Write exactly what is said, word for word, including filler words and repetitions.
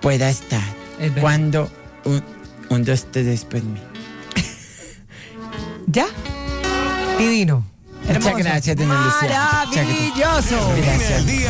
pueda estar cuando un, un dos, tres después de mí. ¿Ya? Divino. Muchas gracias, doña Lucía. Maravilloso. Gracias.